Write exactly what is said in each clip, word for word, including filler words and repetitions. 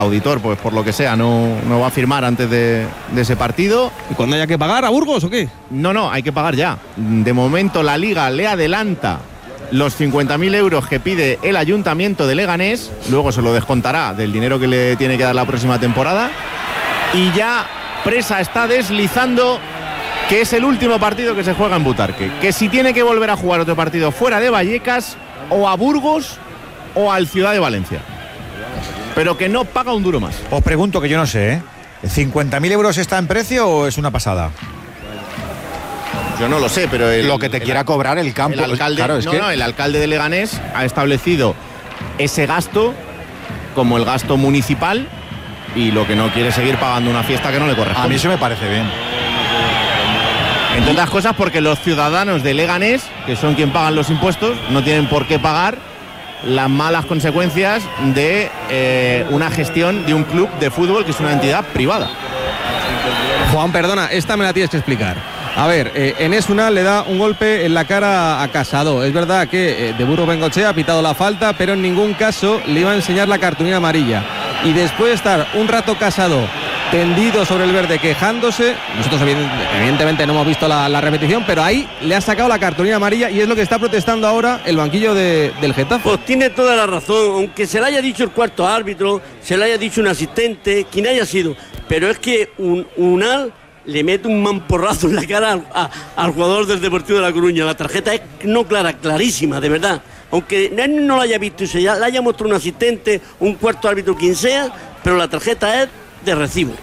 auditor, pues por lo que sea, no, no va a firmar antes de, de ese partido. ¿Y cuándo haya que pagar a Burgos o qué? No, no, hay que pagar ya. De momento la Liga le adelanta los cincuenta mil euros que pide el Ayuntamiento de Leganés, luego se lo descontará del dinero que le tiene que dar la próxima temporada, y ya Presa está deslizando que es el último partido que se juega en Butarque, que si tiene que volver a jugar otro partido fuera de Vallecas, o a Burgos o al Ciudad de Valencia, pero que no paga un duro más. Os pregunto, que yo no sé, ¿eh? ¿cincuenta mil euros está en precio o es una pasada? Yo no lo sé, pero el, lo que te el, quiera cobrar el campo. El alcalde, claro, es no, que... no, el alcalde de Leganés ha establecido ese gasto como el gasto municipal y lo que no quiere es seguir pagando una fiesta que no le corresponde. A mí eso me parece bien. Entre otras cosas porque los ciudadanos de Leganés, que son quien pagan los impuestos, no tienen por qué pagar las malas consecuencias de eh, una gestión de un club de fútbol que es una entidad privada. Juan, perdona, esta me la tienes que explicar. A ver, eh, Enes Unal le da un golpe en la cara a Casado. Es verdad que eh, de Burgos Bengoechea ha pitado la falta, pero en ningún caso le iba a enseñar la cartulina amarilla. Y después de estar un rato Casado tendido sobre el verde quejándose, nosotros evidentemente no hemos visto la, la repetición, pero ahí le ha sacado la cartulina amarilla y es lo que está protestando ahora el banquillo de, del Getafe. Pues tiene toda la razón, aunque se le haya dicho el cuarto árbitro, se le haya dicho un asistente, quien haya sido, pero es que un Unal le mete un mamporrazo en la cara al, a, al jugador del Deportivo de La Coruña. La tarjeta es no clara, clarísima, de verdad. Aunque él no la haya visto y se la haya mostrado un asistente, un cuarto árbitro, quien sea, pero la tarjeta es de recibo.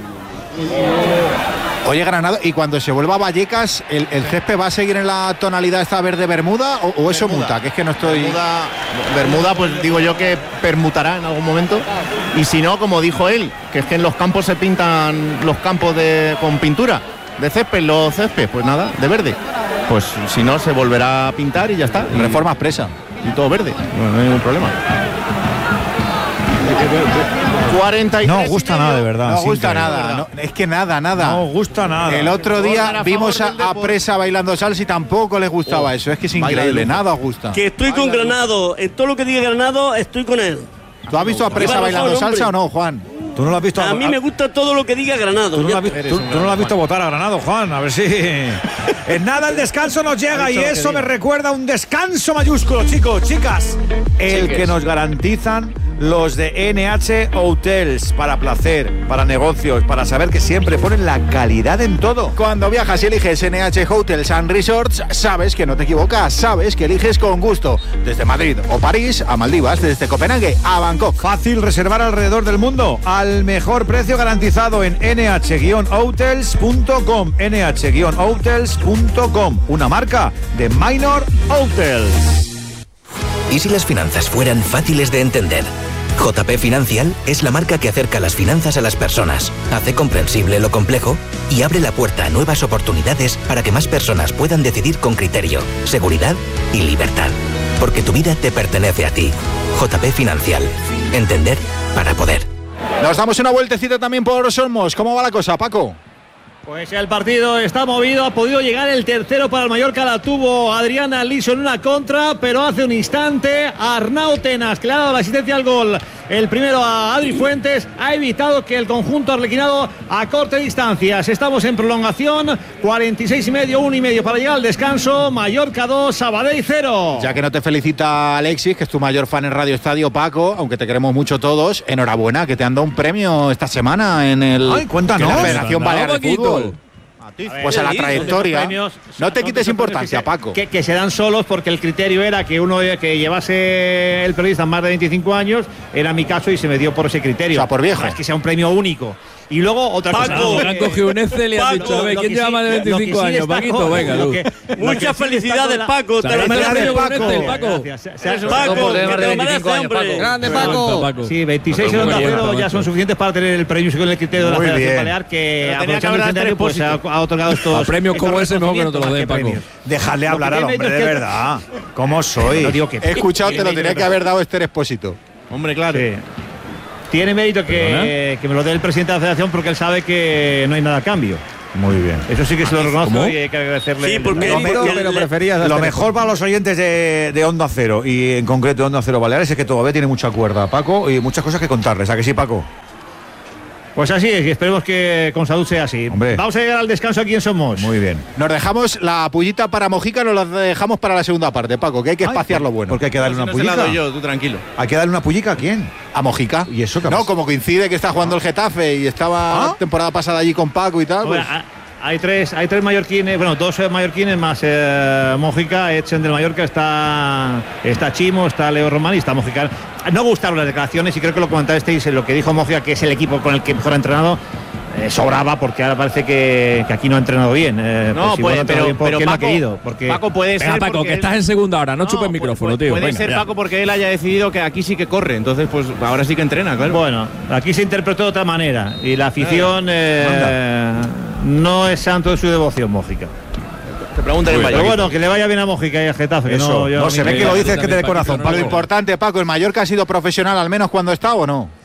Oye, Granado, ¿y cuando se vuelva a Vallecas, el, el césped va a seguir en la tonalidad esta verde bermuda o, o eso Bermuda. muta? Que es que no estoy... Bermuda, Bermuda, pues digo yo que permutará en algún momento. Y si no, como dijo él, que es que en los campos se pintan los campos de, con pintura de césped, los césped, pues nada, de verde. Pues si no, se volverá a pintar y ya está. Y, Reforma expresa. Y todo verde, no, no hay ningún problema. cuarenta y tres No gusta nada, de verdad. No sí, gusta nada. nada. No, es que nada, nada. No gusta nada. El otro día a vimos a, favor del a deporte. Presa bailando salsa y tampoco les gustaba Oh, eso. Es que es baila de increíble, lujo. nada os gusta. Que estoy con Granado, en todo lo que diga Granado estoy con él. ¿Tú has visto a Presa Lleva bailando razón, salsa o hombre. no, Juan? Tú no lo has visto. A mí me gusta todo lo que diga Granado. Tú no, ya lo has, está. vi- tú- tú no lo has visto votar a Granado, Juan. A ver si. En nada el descanso nos llega y eso me recuerda a un descanso mayúsculo, chicos, chicas. El que nos garantizan los de N H Hotels para placer, para negocios, para saber que siempre ponen la calidad en todo. Cuando viajas y eliges N H Hotels and Resorts, sabes que no te equivocas, sabes que eliges con gusto. Desde Madrid o París a Maldivas, desde Copenhague a Bangkok. Fácil reservar alrededor del mundo al mejor precio garantizado en N H hotels punto com. N H hotels punto com, una marca de Minor Hotels. ¿Y si las finanzas fueran fáciles de entender? J P Financial es la marca que acerca las finanzas a las personas, hace comprensible lo complejo y abre la puerta a nuevas oportunidades para que más personas puedan decidir con criterio, seguridad y libertad. Porque tu vida te pertenece a ti. J P Financial. Entender para poder. Nos damos una vueltecita también por Somos. ¿Cómo va la cosa, Paco? Pues el partido está movido, ha podido llegar el tercero para el Mallorca, la tuvo Adrián Aliso en una contra, pero hace un instante Arnau Tenas, que le ha dado la asistencia al gol, el primero a Adri Fuentes, ha evitado que el conjunto arlequinado acorte distancias. Estamos en prolongación, cuarenta y seis y medio, uno y medio para llegar al descanso, Mallorca dos, Sabadell cero. Ya que no te felicita Alexis, que es tu mayor fan en Radio Estadio, Paco, aunque te queremos mucho todos, enhorabuena, que te han dado un premio esta semana en el Ay, cuéntanos. en la Federación Balear de Fútbol. A Pues a la sí, trayectoria. son premios, No te son quites premios importancia, que se, Paco. Que, que se dan solos porque el criterio era que uno que llevase el periodista más de veinticinco años, era mi caso y se me dio por ese criterio. O sea, por viejo. No es que sea un premio único. Y luego otra Paco, cosa. Paco, que- Han cogido un Excel y han Paco, dicho, a ver, lo ¿quién que lleva sí- más de lo que veinticinco sí años? destaco- Paquito, venga, lo tú. que- lo que Muchas sí felicidades, destaco Paco. Te lo Sabrás mereces, premio con Paco. este, Paco. Gracias. Se- se- Paco, Paco, que de te más de lo veinticinco mereces, años, hombre. Paco. Grande, Paco. Paco. Sí, veintiséis en Onda Muy bien, Cero ya macho. son suficientes para tener el premio con el criterio de la Muy Federación bien. Balear, que Pero tenía que aprovechando haber el dado centenario, pues tres ha, ha otorgado estos A premios como estos ese mejor que no te lo dé, reconocimientos, Paco. más que premios. Dejadle Lo hablar que al tiene hombre, de mérito es que- verdad. ¿Cómo soy? No digo que- He escuchado, te lo tiene tenía que mérito. haber dado Esther Expósito. Hombre, claro. Sí. Tiene mérito que, que me lo dé el presidente de la federación porque él sabe que no hay nada a cambio. Muy bien. Eso sí que se lo reconozco ¿Cómo? y hay que agradecerle. Sí, porque, Lo porque pero le- preferías Lo hacer mejor eso. para los oyentes de, de Onda Cero y en concreto de Onda Cero Baleares es que todavía tiene mucha cuerda, Paco, y muchas cosas que contarles. ¿A que sí, Paco? Pues así es, y esperemos que con salud sea así. Hombre. Vamos a llegar al descanso aquí en Somos. Muy bien. Nos dejamos la pullita para Mojica, nos la dejamos para la segunda parte, Paco, que hay que espaciar lo bueno. Porque hay que darle una Si no se la pullica. doy yo, tú tranquilo. ¿Hay que darle una pullica a quién? A Mojica. ¿Y eso qué No, pasa? como coincide que está jugando el Getafe y estaba ¿Ah? temporada pasada allí con Paco y tal. Hombre, Pues, ha- hay tres, hay tres mallorquines, bueno, dos eh, mallorquines más eh, Mójica, Etchen del Mallorca, está, está Chimo, está Leo Román y está Mójica. No gustaron las declaraciones y creo que lo comentasteis en lo que dijo Mójica, que es el equipo con el que mejor ha entrenado. Eh, sobraba porque ahora parece que, que aquí no ha entrenado bien. Eh, No, pues igual pues, ha entrenado pero, bien porque pero él no ha Paco, querido. Porque Paco puede Venga, ser. Paco, porque que él- estás en segunda hora, no, chupes el pu- micrófono, pu- tío. Puede Venga, ser, ya. Paco, porque él haya decidido que aquí sí que corre. Entonces, pues ahora sí que entrena, claro. Bueno, aquí se interpretó de otra manera y la afición eh, no es santo de su devoción, Mójica. Te preguntan en Pero Valladolid. bueno, que le vaya bien a Mójica y a Getafe. Que Eso, no, yo no a mí se me- ve que lo dices que también, te de Paquito, corazón, no, lo Paco. importante, Paco, ¿el Mallorca ha sido profesional al menos cuando está o no?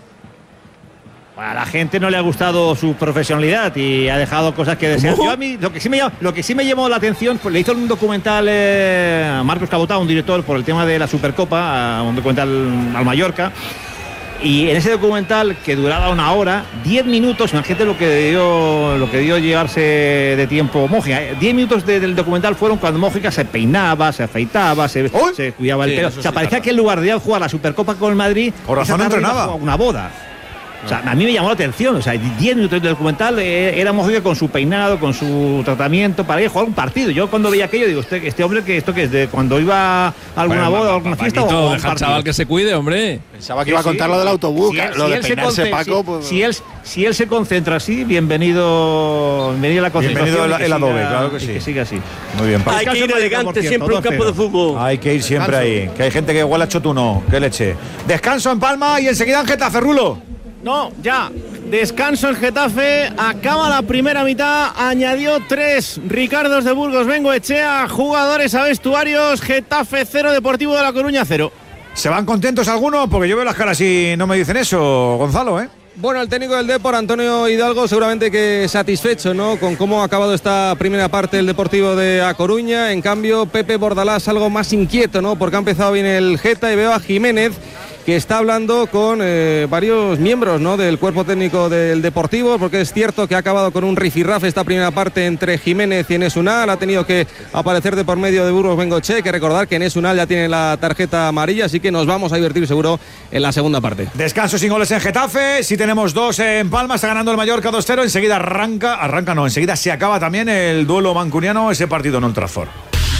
A la gente no le ha gustado su profesionalidad y ha dejado cosas que desear. Yo a mí, lo que sí me, llam- lo que sí me llamó la atención, pues le hizo un documental eh, a Marcos Cabotá, un director, por el tema de la Supercopa, a un documental al Mallorca. Y en ese documental, que duraba una hora, diez minutos, imagínate lo que dio, lo que dio llevarse de tiempo Mójica. eh. diez minutos de- del documental fueron cuando Mójica se peinaba, se afeitaba, se, ¿Oh? se cuidaba el Sí, pelo. eso O sea, sí, parecía claro. que en lugar de jugar la Supercopa con el Madrid, Por razón esa tarde iba a entrenaba. jugar una boda. O sea, a mí me llamó la atención, o sea, diez minutos del documental eh, era Mójica con su peinado, con su tratamiento para ir a jugar un partido. Yo cuando veía aquello digo, este, este hombre que esto que es de cuando iba a alguna Bueno, boda, a pa- alguna pa- fiesta o Paquito, a un deja al partido. chaval que se cuide, hombre. Pensaba que Sí, iba a sí. contar lo del autobús, Si que él- lo si de él se peinarse, conce- Paco. si- Pues, si él si él se concentra así, bienvenido, bienvenido a la concentración. Bienvenido y el- que el adobe, siga- claro que y sí. Que siga así. Muy bien, Paco. hay que ir Descanso, elegante por cierto, siempre a un campo de dos cero. fútbol. Hay que ir siempre ahí, que hay gente que igual ha hecho tú no, que leche. Descanso en Palma y enseguida en Getafe, Rulo. No, ya. Descanso en Getafe. Acaba la primera mitad. Añadió tres. Ricardos de Burgos, Bengoechea. Jugadores a vestuarios. Getafe cero, Deportivo de La Coruña cero. ¿Se van contentos algunos? Porque yo veo las caras y no me dicen eso, Gonzalo, ¿eh? Bueno, el técnico del Depor, Antonio Hidalgo, seguramente que satisfecho, ¿no?, con cómo ha acabado esta primera parte del Deportivo de A Coruña. En cambio, Pepe Bordalás algo más inquieto, ¿no?, porque ha empezado bien el Geta y veo a Jiménez, que está hablando con eh, varios miembros, ¿no?, del cuerpo técnico del Deportivo, porque es cierto que ha acabado con un rifirrafe esta primera parte entre Jiménez y Enes Unal. Ha tenido que aparecer de por medio de Burgos Bengoche. Hay que recordar que Enes Unal ya tiene la tarjeta amarilla, así que nos vamos a divertir seguro en la segunda parte. Descanso sin goles en Getafe, sí tenemos dos en Palma, está ganando el Mallorca dos cero, enseguida arranca, arranca no, enseguida se acaba también el duelo mancuniano, ese partido en Old Trafford.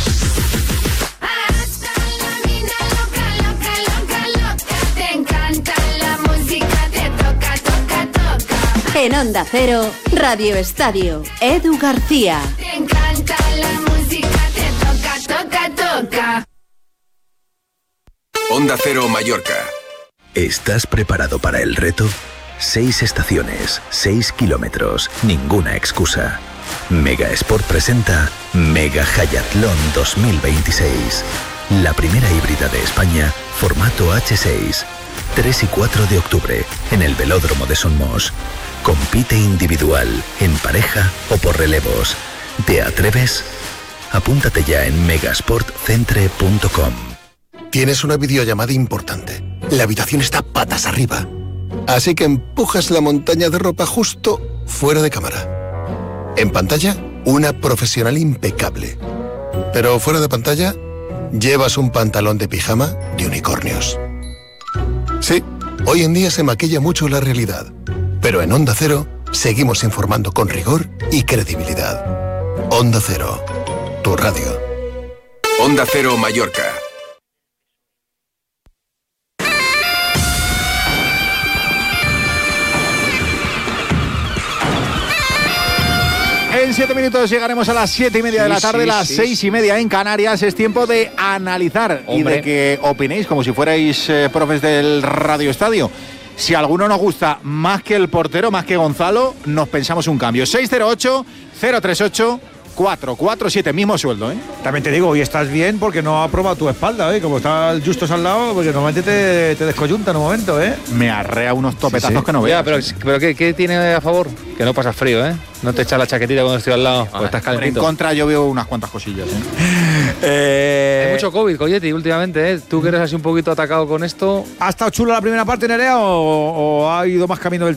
Hasta la mina loca, loca, loca, loca. Te encanta la música, te toca, toca, toca. En Onda Cero, Radio Estadio, Edu García. Te encanta la música, te toca, toca, toca. Onda Cero Mallorca. ¿Estás preparado para el reto? Seis estaciones, seis kilómetros, ninguna excusa. Mega Sport presenta Mega Hayatlón dos mil veintiséis. La primera híbrida de España, formato hache seis. tres y cuatro de octubre, en el Velódromo de Somos. Compite individual, en pareja o por relevos. ¿Te atreves? Apúntate ya en megasport centre punto com. Tienes una videollamada importante. La habitación está patas arriba. Así que empujas la montaña de ropa justo fuera de cámara. En pantalla, una profesional impecable. Pero fuera de pantalla, llevas un pantalón de pijama de unicornios. Sí, hoy en día se maquilla mucho la realidad. Pero en Onda Cero, seguimos informando con rigor y credibilidad. Onda Cero, tu radio. Onda Cero Mallorca. En siete minutos llegaremos a las siete y media de la Sí, tarde, sí, las sí, seis y media en Canarias. Es tiempo de analizar y Hombre. de que opinéis como si fuerais eh, profes del Radio Estadio. Si a alguno nos gusta más que el portero, más que Gonzalo, nos pensamos un cambio. seis cero ocho, cero tres ocho, cuatro, cuatro, siete, mismo sueldo, ¿eh? También te digo, hoy estás bien porque no ha probado tu espalda, ¿eh? Como está el Justos al lado, porque normalmente te, te descoyunta en un momento, ¿eh? Me arrea unos topetazos Sí, sí. que no veas. Ya, pero, pero ¿qué, ¿qué tiene a favor? Que no pasas frío, ¿eh? No te echas la chaquetita cuando estoy al lado, pues estás Hombre, en calentito. contra yo veo unas cuantas cosillas, ¿eh? eh... Hay mucho COVID, Coyetti, últimamente, ¿eh? Tú que eres así un poquito atacado con esto. ¿Ha estado chula la primera parte, Nerea, o, o ha ido más camino del